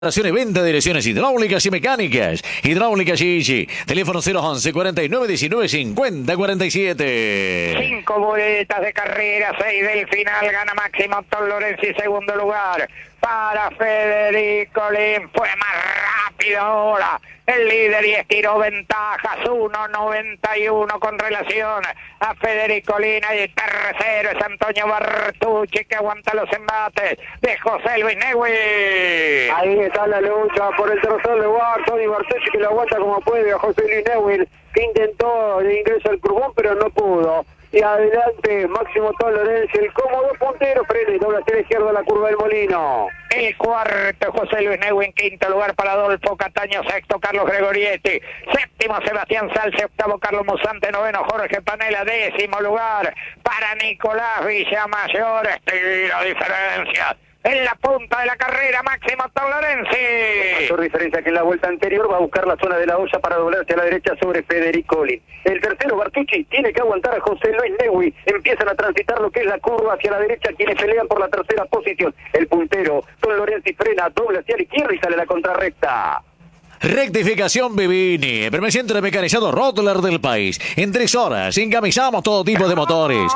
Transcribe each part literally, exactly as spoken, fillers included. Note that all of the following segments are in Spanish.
Reparación y venta de lesiones hidráulicas y mecánicas. Hidráulicas Gigi. Teléfono cero once, cuarenta y nueve, diecinueve, cincuenta, cuarenta y siete. Cinco vueltas de carrera, seis del final. Gana Máximo Tom Lorenzi, segundo lugar. Para Federico Lin, fue más rápido ahora. El líder y estiró ventajas, uno noventa y uno con relación a Federico Lin. Y el tercero es Antonio Bartucci, que aguanta los embates de José Luis Neuwirth. Ahí está la lucha por el tercer lugar. Tony Bartucci, que lo aguanta como puede a José Luis Neuwirth, que intentó el ingreso al curbón, pero no pudo. Y adelante Máximo Tom Lorenzi, el cómodo puntero, frena y dobla hacia la izquierda la curva del Molino. El cuarto, José Luis Neuwirth, en quinto lugar para Adolfo Cataño, sexto Carlos Gregorietti, séptimo Sebastián Salce, octavo Carlos Musante, noveno Jorge Panela, décimo lugar para Nicolás Villamayor. Estira diferencia en la punta de la carrera, Máximo Tom Lorenzi. Mayor diferencia que en la vuelta anterior, va a buscar la zona de la olla para doblarse a la derecha sobre Federico Lin. El tercero, Bartucci, tiene que aguantar a José Luis Neuwirth. Empiezan a transitar lo que es la curva hacia la derecha, quienes pelean por la tercera posición. El puntero, Tom Lorenzi, frena, dobla hacia la izquierda y sale a la contrarrecta. Rectificación Vivini, el primer centro de mecanizado Rottler del país. En tres horas encamisamos todo tipo de motores.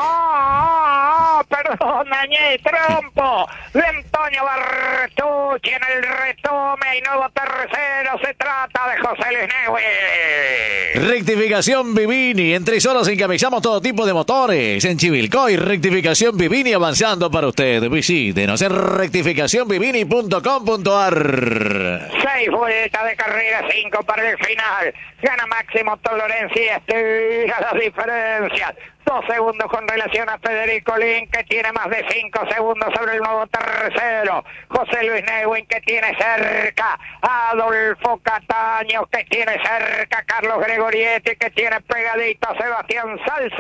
¡Oh, perdón, dañé trompo! De Antonio Bartucci en el retome y nuevo tercero. Se trata de José Luis Neuwirth. Rectificación Vivini, en tres horas encamisamos todo tipo de motores. En Chivilcoy, rectificación Vivini avanzando para usted. Visítenos en rectificación vivini punto com punto a r. Seis vueltas de carrera, cinco para el final. Gana Máximo Tom Lorenzi, estira las diferencias. Dos segundos con relación a Federico Lin, que tiene más de cinco segundos sobre el nuevo tercero. José Luis Neuwirth, que tiene cerca a Adolfo Cataño, que tiene cerca a Carlos Gregorietti, que tiene pegadito a Sebastián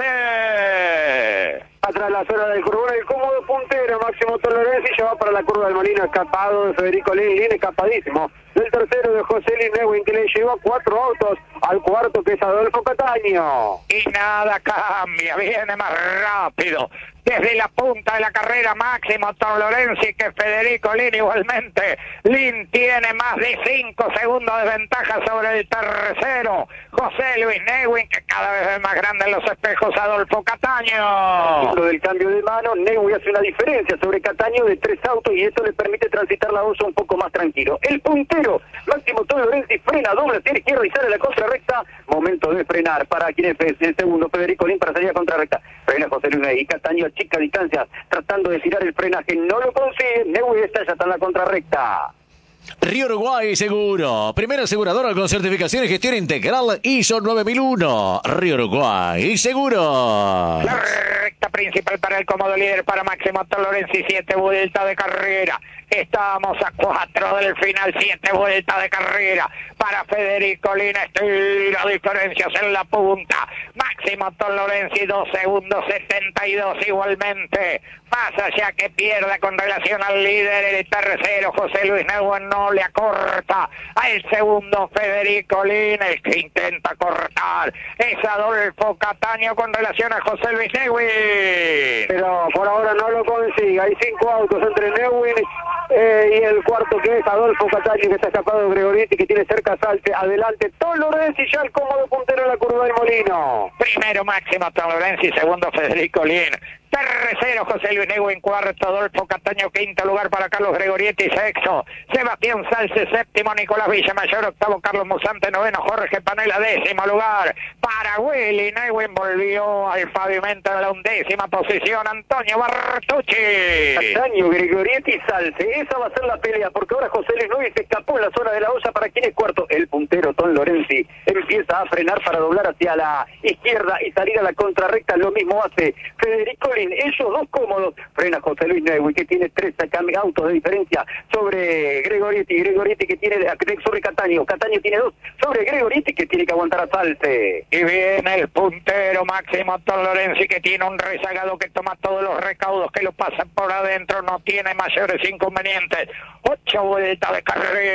Salce. Atrás la zona del curbón, el cómodo puntero Máximo Tom Lorenzi, ya va para la curva del Molino, escapado de Federico Lin, Lin escapadísimo del tercero de José Luis Neuwirth, que le llevó cuatro autos al cuarto, que es Adolfo Cataño. Y nada cambia, viene más rápido desde la punta de la carrera Máximo Tom Lorenzi que Federico Lin igualmente. Lin tiene más de cinco segundos de ventaja sobre el tercero José Luis Neuwirth, que cada vez es más grande en los espejos Adolfo Cataño. Lo del cambio de mano, Neuwirth hace una diferencia sobre Cataño de tres autos y esto le permite transitar la osa un poco más tranquilo. El puntero Máximo Tom Lorenzi frena, dobla hacia la izquierda y sale a la contrarrecta. Momento de frenar para quien es el segundo Federico Lin para salir a contrarrecta. Frena José Luis Neuwirth y Cataño chica distancia, tratando de tirar el frenaje, no lo consigue. Neuwirth está ya está en la contrarrecta. Río Uruguay Seguro, primera aseguradora con certificación y gestión integral I S O nueve mil uno. Río Uruguay Seguro. La recta principal para el cómodo líder para Máximo Tom Lorenzi, siete vueltas de carrera. Estamos a cuatro del final, siete vueltas de carrera para Federico Lin. Estira diferencias en la punta. Máximo Tom Lorenzi, dos segundos setenta y dos igualmente. Más allá que pierda con relación al líder, el tercero José Luis Neuwirth no le acorta al segundo Federico Lin. El que intenta cortar es Adolfo Cataño con relación a José Luis Neuwirth. Pero por ahora no lo consigue. Hay cinco autos entre Neuwirth eh, y el cuarto, que es Adolfo Cataño, que está escapado de Gregorietti, que tiene cerca Salce. Adelante Tom Lorenzi, ya el cómodo puntero en la curva del Molino. Primero Máximo Tom Lorenzi, segundo Federico Lin. Tercero José Luis Neuwirth, cuarto Adolfo Cataño, quinto lugar para Carlos Gregorietti, sexto Sebastián Salce, séptimo Nicolás Villamayor, octavo Carlos Musante, noveno Jorge Panela, décimo lugar para Willy Neuwirth. Volvió al pavimento de la undécima posición Antonio Bartucci. Cataño, Gregorietti y Salce, esa va a ser la pelea, porque ahora José Luis Neuwirth se escapó en la zona de la olla. Para quien es cuarto, el puntero Tom Lorenzi empieza a frenar para doblar hacia la izquierda y salir a la contrarrecta. Lo mismo hace Federico Lin. Ellos dos cómodos. Frena José Luis Neuwirth, que tiene tres autos de diferencia sobre Gregorietti. Gregorietti que tiene sobre Cataño. Cataño tiene dos sobre Gregorietti, que tiene que aguantar a Salce. Y viene el puntero Máximo Tom Lorenzi, que tiene un rezagado que toma todos los recaudos, que lo pasan por adentro, no tiene mayores inconvenientes. Ocho vueltas de carrera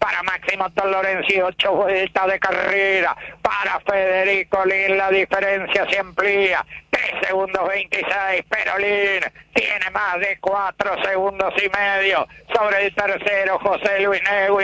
para Máximo Don Lorenzi, ocho vueltas de carrera, para Federico Lin la diferencia se amplía, tres segundos veintiséis, pero Lin tiene más de cuatro segundos y medio sobre el tercero, José Luis Negui.